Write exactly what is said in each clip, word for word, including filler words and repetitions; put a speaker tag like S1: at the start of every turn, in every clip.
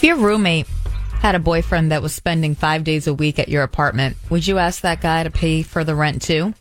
S1: If your roommate had a boyfriend that was spending five days a week at your apartment, would you ask that guy to pay for the rent too?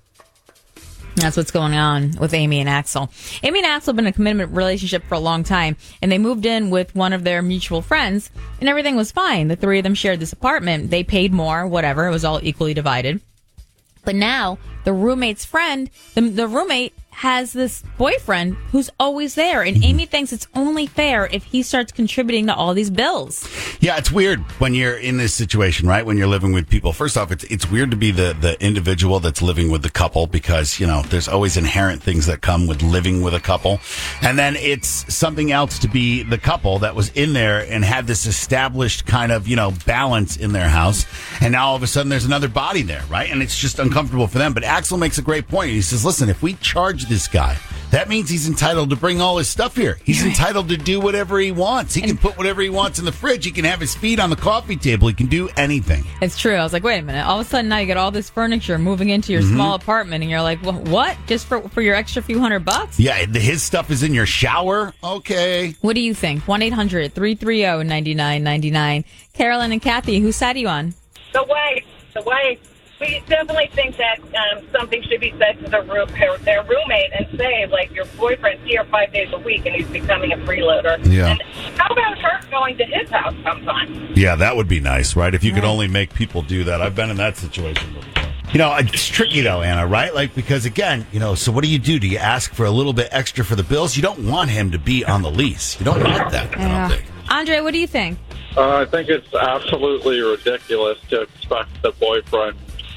S1: That's what's going on with Amy and Axel. Amy and Axel have been in a commitment relationship for a long time, and they moved in with one of their mutual friends, and everything was fine. The three of them shared this apartment. They paid more, whatever. It was all equally divided. But now the roommate's friend, the, the roommate has this boyfriend who's always there. And Amy thinks it's only fair if he starts contributing to all these bills.
S2: Yeah, it's weird when you're in this situation, right? When you're living with people. First off, it's it's weird to be the, the individual that's living with the couple because, you know, there's always inherent things that come with living with a couple. And then it's something else to be the couple that was in there and had this established kind of, you know, balance in their house. And now all of a sudden there's another body there, right? And it's just uncomfortable for them. But Axel makes a great point. He says, listen, if we charge this guy, that means he's entitled to bring all his stuff here. He's entitled to do whatever he wants. He can put whatever he wants in the fridge. He can have his feet on the coffee table. He can do anything.
S1: It's true. I was like, wait a minute. All of a sudden now you get all this furniture moving into your mm-hmm. small apartment and you're like, well, what? Just for, for your extra few hundred bucks?
S2: Yeah, his stuff is in your shower? Okay.
S1: What do you think? one eight hundred three three zero nine nine nine nine. Carolyn and Kathy, whose side are you on?
S3: The way, the way. We definitely think that um, something should be said to the room, their roommate and say, like, your boyfriend's here five days a week and he's becoming a freeloader.
S2: Yeah.
S3: And how about her going to his house sometime?
S2: Yeah, that would be nice, right? If you could only make people do that. I've been in that situation before. You know, it's tricky, though, Anna, right? Like, because, again, you know, so what do you do? Do you ask for a little bit extra for the bills? You don't want him to be on the lease. You don't want that, I
S1: yeah.
S2: don't think.
S1: Andre, what do you think?
S4: Uh, I think it's absolutely ridiculous to expect the boyfriend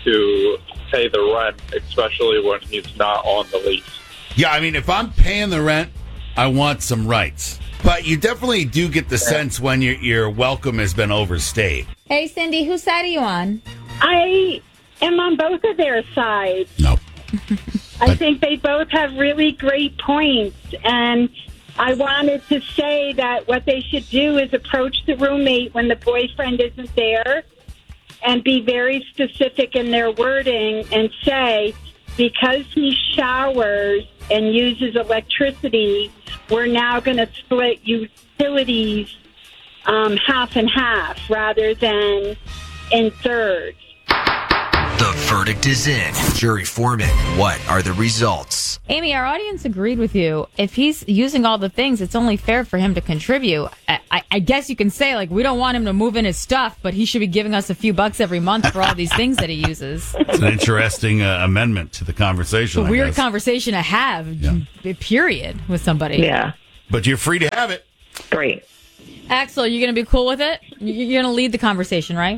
S4: to pay the rent, especially when he's not on the lease.
S2: Yeah, I mean, if I'm paying the rent, I want some rights. But you definitely do get the sense when your your welcome has been overstayed.
S1: Hey, Cindy, whose side are you on?
S5: I am on both of their sides.
S2: No.
S5: I think they both have really great points, and I wanted to say that what they should do is approach the roommate when the boyfriend isn't there and be very specific in their wording and say, because he showers and uses electricity, we're now going to split utilities um, half and half rather than in thirds.
S6: The verdict is in. Jury foreman, what are the results?
S1: Amy, our audience agreed with you. If he's using all the things, it's only fair for him to contribute. I, I, I guess you can say, like, we don't want him to move in his stuff, but he should be giving us a few bucks every month for all these things that he uses.
S2: It's an interesting uh, amendment to the conversation.
S1: It's a
S2: I
S1: weird
S2: guess.
S1: conversation to have, yeah. period, with somebody.
S7: Yeah.
S2: But you're free to have it.
S7: Great.
S1: Axel, you going to be cool with it? You're going to lead the conversation, right?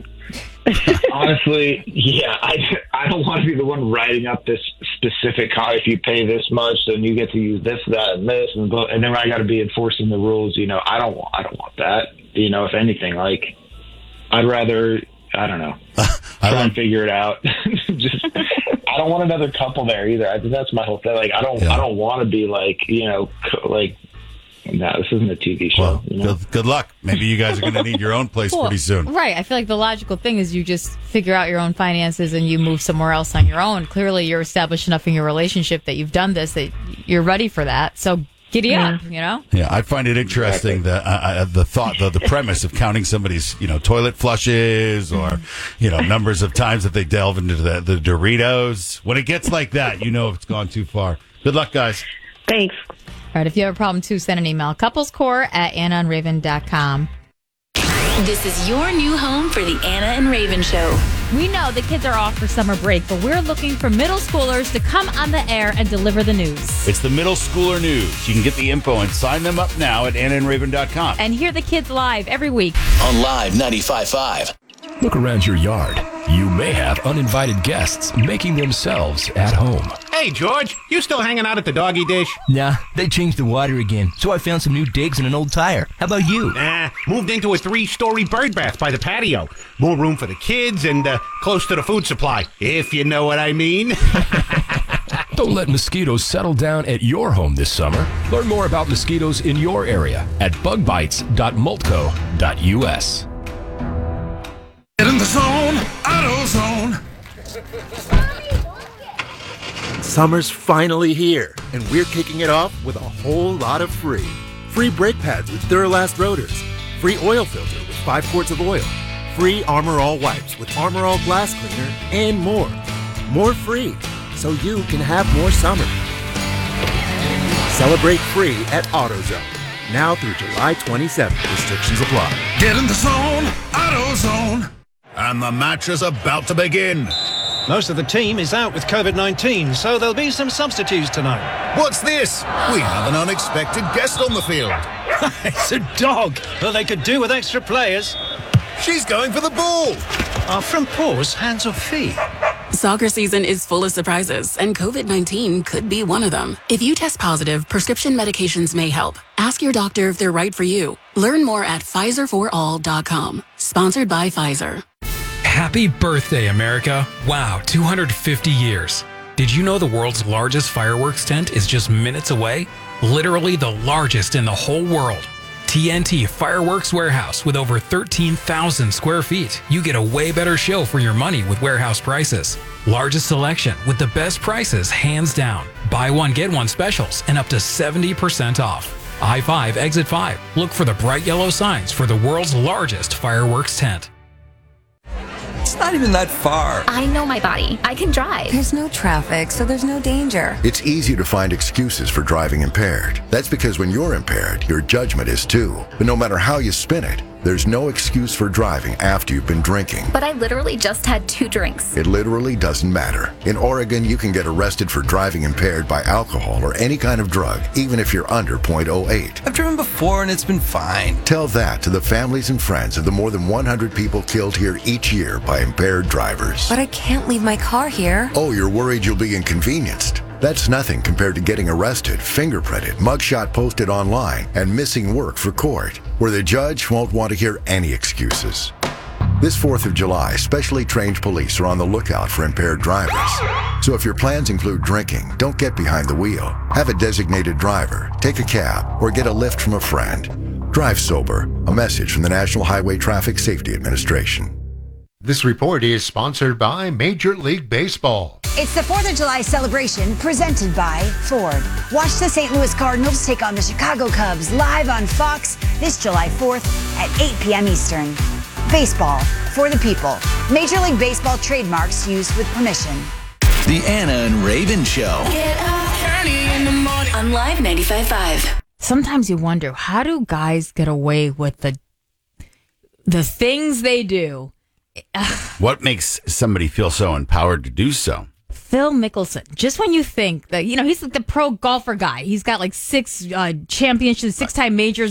S8: Honestly, yeah, I, I don't want to be the one writing up this specific, how if you pay this much, then you get to use this, that, and this, and, go, and then I got to be enforcing the rules. You know, I don't want, I don't want that. You know, if anything, like, I'd rather, I don't know,
S2: I
S8: try and figure it out. Just, I don't want another couple there either. I think that's my whole thing. Like, I don't, yeah. I don't want to be like, you know, like. No, this isn't a T V show.
S2: Well,
S8: you know?
S2: good, good luck. Maybe you guys are going to need your own place
S1: well,
S2: pretty soon.
S1: Right. I feel like the logical thing is you just figure out your own finances and you move somewhere else on your own. Clearly, you're established enough in your relationship that you've done this, that you're ready for that. So giddy up, you know?
S2: Yeah, I find it interesting that uh, the thought, the, the premise of counting somebody's, you know, toilet flushes or, you know, numbers of times that they delve into the, the Doritos. When it gets like that, you know it's gone too far. Good luck, guys.
S7: Thanks.
S1: All right, if you have a problem, too, send an email. Couplescore at anna and raven dot com.
S9: This is your new home for the Anna and Raven Show.
S1: We know the kids are off for summer break, but we're looking for middle schoolers to come on the air and deliver the news.
S2: It's the Middle Schooler News. You can get the info and sign them up now at anna and raven dot com.
S1: And hear the kids live every week.
S6: On Live ninety-five point five.
S10: Look around your yard. You may have uninvited guests making themselves at home.
S11: Hey, George, you still hanging out at the doggy dish?
S12: Nah, they changed the water again, so I found some new digs and an old tire. How about you?
S11: Nah, moved into a three-story bird bath by the patio. More room for the kids and uh, close to the food supply, if you know what I mean.
S10: Don't let mosquitoes settle down at your home this summer. Learn more about mosquitoes in your area at bug bites dot multco dot u s.
S13: Get in the zone, AutoZone. Summer's finally here, and we're kicking it off with a whole lot of free. Free brake pads with Duralast rotors, Free oil filter with five quarts of oil. Free Armor All wipes with Armor All glass cleaner and more. More free, so you can have more summer. Celebrate free at AutoZone. Now through July twenty-seventh. Restrictions apply. Get in the zone, AutoZone.
S7: And the match is about to begin.
S14: Most of the team is out with COVID nineteen, so there'll be some substitutes tonight.
S7: What's this? We have an unexpected guest on the field.
S14: It's a dog. Well, they could do with extra players.
S7: She's going for the ball.
S14: Are front paws hands or feet?
S15: Soccer season is full of surprises, and COVID nineteen could be one of them. If you test positive, prescription medications may help. Ask your doctor if they're right for you. Learn more at Pfizer for all dot com. Sponsored by Pfizer.
S16: Happy birthday, America. Wow, two hundred fifty years. Did you know the world's largest fireworks tent is just minutes away? Literally the largest in the whole world. T N T Fireworks Warehouse with over thirteen thousand square feet. You get a way better show for your money with warehouse prices. Largest selection with the best prices hands down. Buy one, get one specials and up to seventy percent off. I five, Exit five. Look for the bright yellow signs for the world's largest fireworks tent.
S17: It's not even that far.
S18: I know my body. I can drive.
S19: There's no traffic, so there's no danger.
S20: It's easy to find excuses for driving impaired. That's because when you're impaired, your judgment is too. But no matter how you spin it, there's no excuse for driving after you've been drinking.
S18: But I literally just had two drinks.
S20: It literally doesn't matter. In Oregon, you can get arrested for driving impaired by alcohol or any kind of drug, even if you're under point oh eight.
S17: I've driven before and it's been fine.
S20: Tell that to the families and friends of the more than one hundred people killed here each year by impaired drivers.
S19: But I can't leave my car here.
S20: Oh, you're worried you'll be inconvenienced? That's nothing compared to getting arrested, fingerprinted, mugshot posted online, and missing work for court, where the judge won't want to hear any excuses. This fourth of July, specially trained police are on the lookout for impaired drivers. So if your plans include drinking, don't get behind the wheel. Have a designated driver, take a cab, or get a lift from a friend. Drive sober. A message from the National Highway Traffic Safety Administration.
S21: This report is sponsored by Major League Baseball.
S22: It's the fourth of July celebration presented by Ford. Watch the Saint Louis Cardinals take on the Chicago Cubs live on Fox this July fourth at eight p.m. Eastern. Baseball for the people. Major League Baseball trademarks used with permission.
S6: The Anna and Raven Show.
S9: Get up early in the morning on Live ninety-five point five.
S1: Sometimes you wonder, how do guys get away with the the things they do?
S2: What makes somebody feel so empowered to do so?
S1: Phil Mickelson, just when you think that, you know, he's like the pro golfer guy. He's got like six uh, championships, six-time majors.